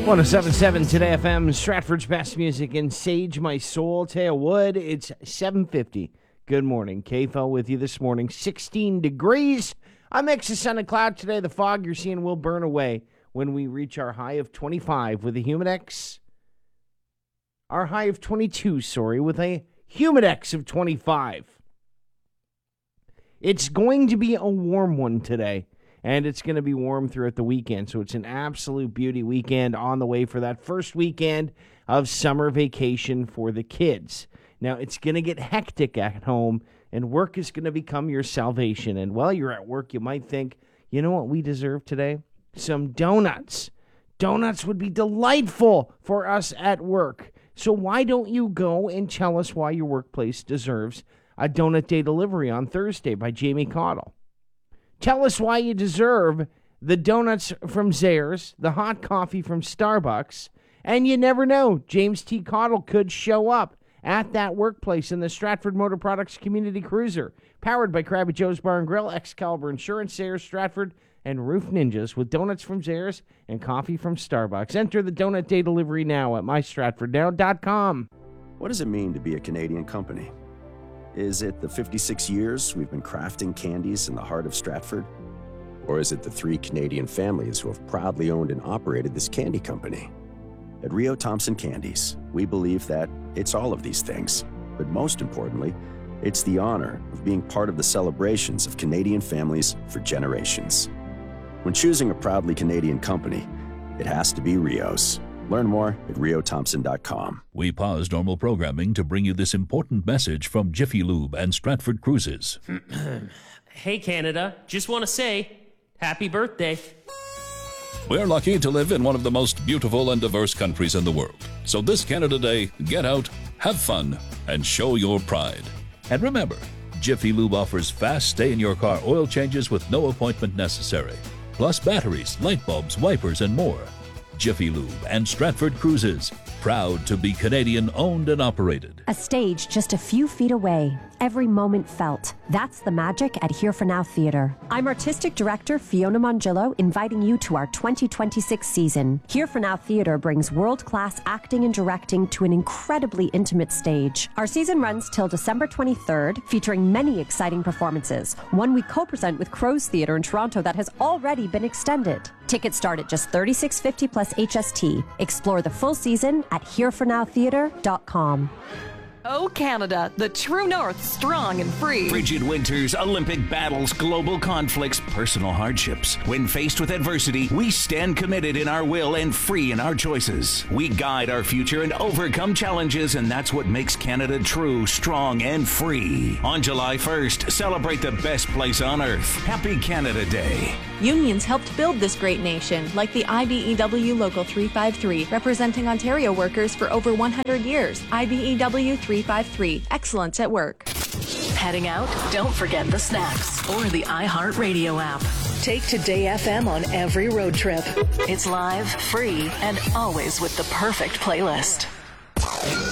1077 Today FM, Stratford's best music, and Sage My Soul, Taya Wood. It's 7:50. Good morning. KFL with you this morning. 16 degrees. A mix of sun and cloud today. The fog you're seeing will burn away when we reach our high of 25 with a humidex. Our high of 22, with a humidex of 25. It's going to be a warm one today. And it's going to be warm throughout the weekend. So it's an absolute beauty weekend on the way for that first weekend of summer vacation for the kids. Now, it's going to get hectic at home, and work is going to become your salvation. And while you're at work, you might think, you know what we deserve today? Some donuts. Donuts would be delightful for us at work. So why don't you go and tell us why your workplace deserves a donut day delivery on Thursday by Jamie Cottle? Tell us why you deserve the donuts from Zayre's, the hot coffee from Starbucks, and you never know, James T. Cottle could show up at that workplace in the Stratford Motor Products Community Cruiser, powered by Krabby Joe's Bar and Grill, Excalibur Insurance, Zayre's, Stratford, and Roof Ninjas, with donuts from Zayre's and coffee from Starbucks. Enter the donut day delivery now at mystratfordnow.com. What does it mean to be a Canadian company? Is it the 56 years we've been crafting candies in the heart of Stratford? Or is it the 3 Canadian families who have proudly owned and operated this candy company? At Rio Thompson Candies, we believe that it's all of these things. But most importantly, it's the honor of being part of the celebrations of Canadian families for generations. When choosing a proudly Canadian company, it has to be Rio's. Learn more at riothompson.com. We pause normal programming to bring you this important message from Jiffy Lube and Stratford Cruises. Hey, Canada. Just want to say, happy birthday. We're lucky to live in one of the most beautiful and diverse countries in the world. So this Canada Day, get out, have fun, and show your pride. And remember, Jiffy Lube offers fast stay-in-your-car oil changes with no appointment necessary. Plus batteries, light bulbs, wipers, and more. Jiffy Lube and Stratford Cruises, proud to be Canadian owned and operated. A stage just a few feet away, every moment felt. That's the magic at Here For Now Theatre. I'm Artistic Director Fiona Mongillo, inviting you to our 2026 season. Here For Now Theatre brings world-class acting and directing to an incredibly intimate stage. Our season runs till December 23rd, featuring many exciting performances. One we co-present with Crows Theatre in Toronto that has already been extended. Tickets start at just $36.50 plus HST. Explore the full season at herefornowtheatre.com. Oh, Canada, the true north, strong and free. Frigid winters, Olympic battles, global conflicts, personal hardships. When faced with adversity, we stand committed in our will and free in our choices. We guide our future and overcome challenges, and that's what makes Canada true, strong, and free. On July 1st, celebrate the best place on earth. Happy Canada Day. Unions helped build this great nation, like the IBEW Local 353, representing Ontario workers for over 100 years. IBEW 353, excellence at work. Heading out? Don't forget the snacks or the iHeartRadio app. Take Today FM on every road trip. It's live, free, and always with the perfect playlist.